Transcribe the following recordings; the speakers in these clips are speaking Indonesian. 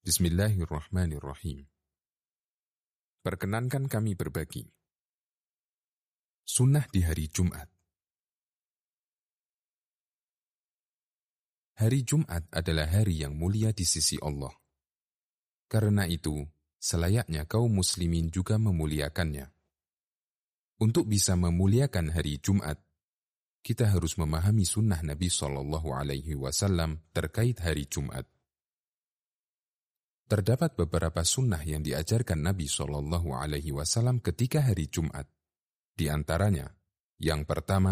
Bismillahirrahmanirrahim. Perkenankan kami berbagi. Sunnah di hari Jumat. Hari Jumat adalah hari yang mulia di sisi Allah. Karena itu, selayaknya kaum muslimin juga memuliakannya. Untuk bisa memuliakan hari Jumat, kita harus memahami sunnah Nabi SAW terkait hari Jumat. Terdapat beberapa sunnah yang diajarkan Nabi SAW ketika hari Jumat. Di antaranya, yang pertama,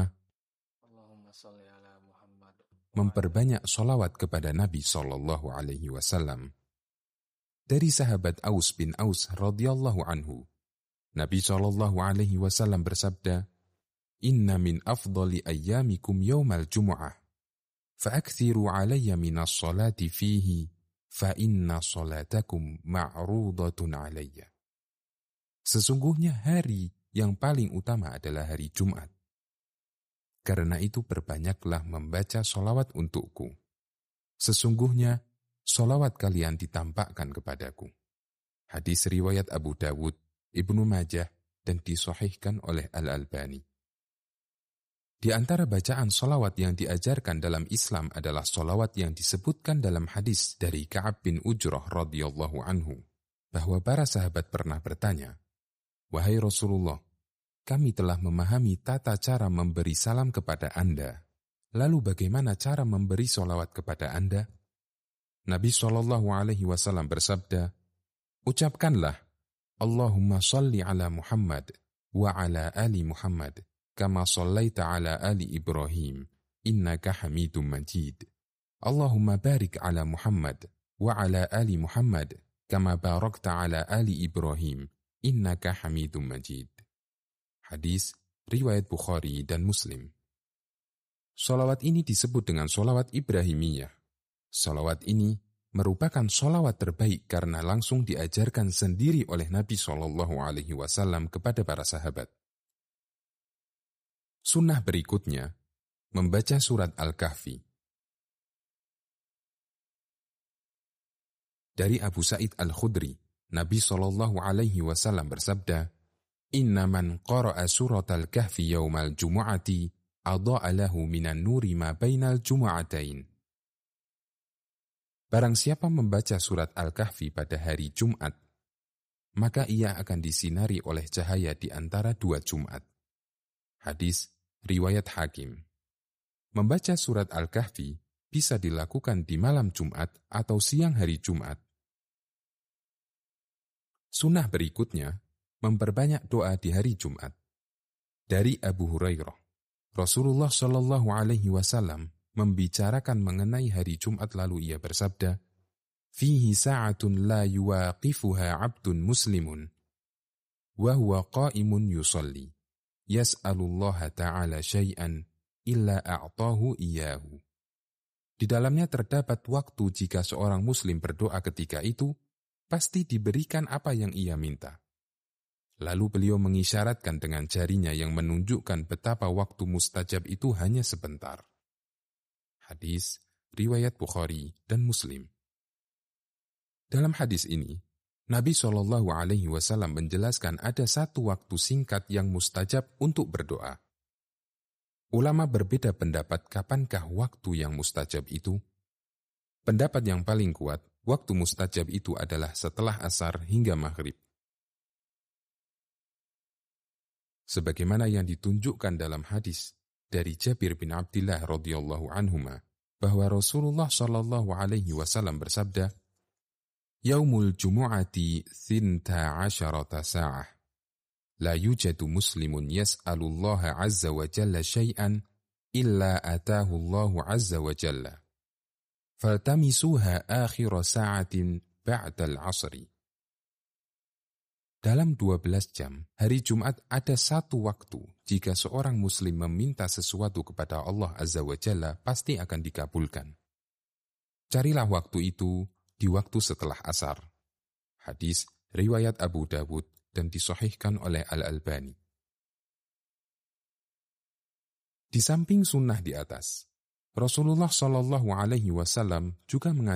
memperbanyak sholawat kepada Nabi SAW. Dari sahabat Aus bin Aus radhiyallahu anhu, Nabi SAW bersabda, "Inna min afdali ayyamikum yawmal jumu'ah, fa'akthiru alayya minas salati fihi, fa inna salatakum ma'rudatun alayya." Sesungguhnya hari yang paling utama adalah hari Jumat. Karena itu perbanyaklah membaca sholawat untukku. Sesungguhnya sholawat kalian ditampakkan kepadaku. Hadis riwayat Abu Dawud, Ibnu Majah, dan disahihkan oleh Al-Albani. Di antara bacaan sholawat yang diajarkan dalam Islam adalah sholawat yang disebutkan dalam hadis dari Ka'ab bin Ujrah radhiyallahu anhu, bahwa para sahabat pernah bertanya, "Wahai Rasulullah, kami telah memahami tata cara memberi salam kepada Anda. Lalu bagaimana cara memberi sholawat kepada Anda?" Nabi SAW bersabda, "Ucapkanlah, Allahumma salli ala Muhammad wa ala ali Muhammad, kama sallaita ala ali Ibrahim, innaka hamidum majid. Allahumma barik ala Muhammad wa ala ali Muhammad, kama barakta ala ali Ibrahim, innaka hamidum majid." Hadis riwayat Bukhari dan Muslim. Sholawat ini disebut dengan sholawat Ibrahimiyah. Sholawat ini merupakan sholawat terbaik karena langsung diajarkan sendiri oleh Nabi SAW kepada para sahabat. Sunnah berikutnya, membaca surat Al-Kahfi. Dari Abu Sa'id Al-Khudri, Nabi SAW bersabda, "Inna man qara'a surat Al-Kahfi yawmal jumu'ati, adha'a lahu minan nuri ma bainal jumu'atain." Barang siapa membaca surat Al-Kahfi pada hari Jumat, maka ia akan disinari oleh cahaya di antara dua Jumat. Hadis riwayat Hakim. Membaca surat Al-Kahfi bisa dilakukan di malam Jumat atau siang hari Jumat. Sunnah berikutnya, memperbanyak doa di hari Jumat. Dari Abu Hurairah, Rasulullah SAW membicarakan mengenai hari Jumat lalu ia bersabda, "Fihi sa'atun la yuwaqifuha 'abdun muslimun, wa huwa qa'imun yusalli. Yas'alullaha ta'ala syai'an illa a'tahu iyahu." Di dalamnya terdapat waktu jika seorang muslim berdoa ketika itu, pasti diberikan apa yang ia minta. Lalu beliau mengisyaratkan dengan jarinya yang menunjukkan betapa waktu mustajab itu hanya sebentar. Hadis riwayat Bukhari dan Muslim. Dalam hadis ini, Nabi SAW menjelaskan ada satu waktu singkat yang mustajab untuk berdoa. Ulama berbeda pendapat kapankah waktu yang mustajab itu. Pendapat yang paling kuat, waktu mustajab itu adalah setelah asar hingga maghrib. Sebagaimana yang ditunjukkan dalam hadis dari Jabir bin Abdillah radhiyallahu anhuma, bahwa Rasulullah SAW bersabda, "Yaumul jumu'ati 12 sa'ah. La yujadu muslimun yas'alullaha azza wa jalla syai'an illa atahu Allahu azza wa jalla. Faltamisuha akhira sa'atin ba'dal asri." Dalam 12 jam, hari Jumat ada satu waktu, jika seorang muslim meminta sesuatu kepada Allah Azza wa Jalla, pasti akan dikabulkan. Carilah waktu itu di waktu setelah asar. Hadis riwayat Abu Dawud dan disahihkan oleh Al-Albani. Di samping sunnah di atas, Rasulullah SAW juga